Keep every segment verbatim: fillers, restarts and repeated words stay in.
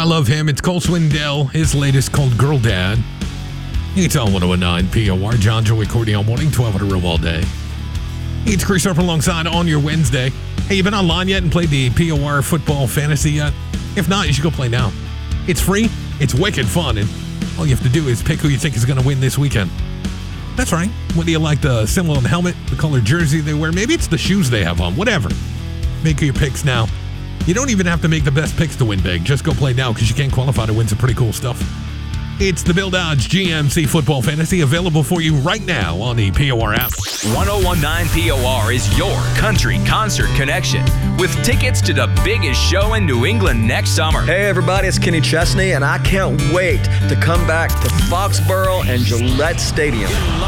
I love him. It's Cole Swindell, his latest called Girl Dad. It's on one oh nine P O R. John Joey Courtney on morning, twelve hundred room all day. It's Chris Harper alongside on your Wednesday. Hey, you been online yet and played the P O R football fantasy yet? If not, you should go play now. It's free, it's wicked fun, and all you have to do is pick who you think is going to win this weekend. That's right. Whether you like the symbol on the helmet, the color jersey they wear, maybe it's the shoes they have on, whatever. Make your picks now. You don't even have to make the best picks to win big. Just go play now because you can't qualify to win some pretty cool stuff. It's the Bill Dodge G M C Football Fantasy, available for you right now on the P O R app. ten nineteen P O R is your country concert connection with tickets to the biggest show in New England next summer. Hey everybody, it's Kenny Chesney, and I can't wait to come back to Foxborough and Gillette Stadium.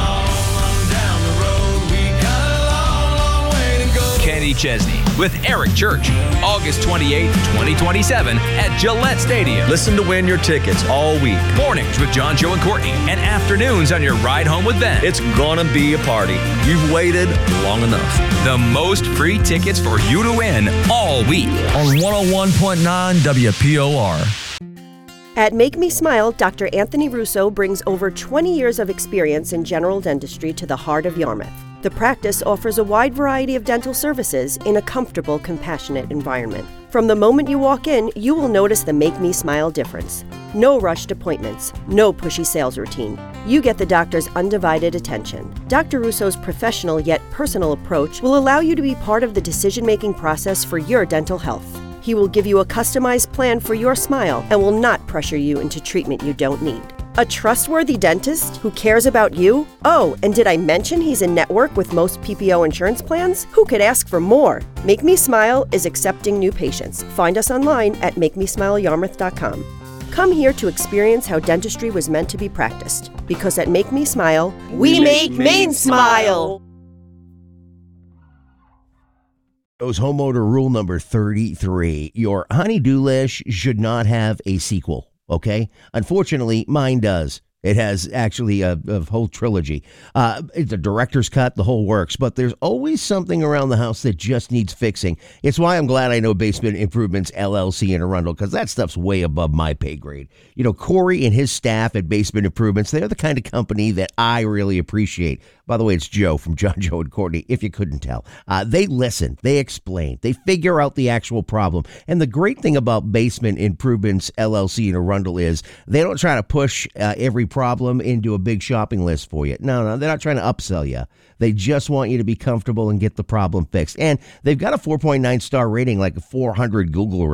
Kenny Chesney with Eric Church, August twenty-eighth, twenty twenty-seven at Gillette Stadium. Listen to win your tickets all week. Mornings with John, Joe, and Courtney, and afternoons on your ride home with them. It's gonna be a party. You've waited long enough. The most free tickets for you to win all week. On one oh one point nine W P O R. At Make Me Smile, Doctor Anthony Russo brings over twenty years of experience in general dentistry to the heart of Yarmouth. The practice offers a wide variety of dental services in a comfortable, compassionate environment. From the moment you walk in, you will notice the Make Me Smile difference. No rushed appointments, no pushy sales routine. You get the doctor's undivided attention. Doctor Russo's professional yet personal approach will allow you to be part of the decision-making process for your dental health. He will give you a customized plan for your smile and will not pressure you into treatment you don't need. A trustworthy dentist who cares about you? Oh, and did I mention he's in network with most P P O insurance plans? Who could ask for more? Make Me Smile is accepting new patients. Find us online at make me smile yarmouth dot com. Come here to experience how dentistry was meant to be practiced. Because at Make Me Smile, we, we make Maine smile. Those homeowner rule number thirty-three. Your honey-do list should not have a sequel. Okay. Unfortunately, mine does. It has actually a, a whole trilogy. Uh, it's a director's cut, the whole works. But there's always something around the house that just needs fixing. It's why I'm glad I know Basement Improvements L L C in Arundel, because that stuff's way above my pay grade. You know, Corey and his staff at Basement Improvements, they're the kind of company that I really appreciate. By the way, it's Joe from John, Joe, and Courtney, if you couldn't tell. Uh, they listen, they explain, they figure out the actual problem. And the great thing about Basement Improvements L L C in Arundel is they don't try to push uh, every problem into a big shopping list for you. No, no, they're not trying to upsell you. They just want you to be comfortable and get the problem fixed. And they've got a four point nine star rating, like a four hundred Google